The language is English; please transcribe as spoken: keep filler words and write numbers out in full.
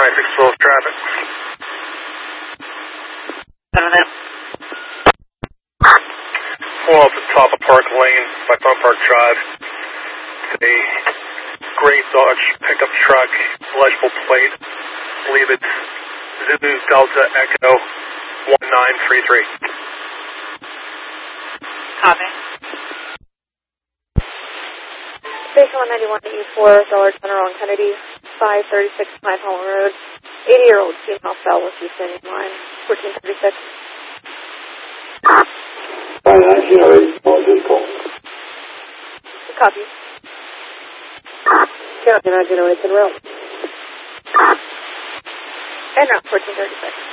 nine six twelve traffic. Seven. Pull up the top of Park Lane by Fun Park Drive. It's a gray Dodge pickup truck, legible plate. I believe it's Zulu Delta Echo one nine three three. Copy. Station one ninety-one eighty-four, Dollar General on Kennedy, five thirty-six Pine Hollow Road. eighty-year-old female fell with you standing in line, fourteen thirty-six. Fine, nineteen oh eight, one vehicle. Copy. County nineteen oh eight in route. And route fourteen thirty-six.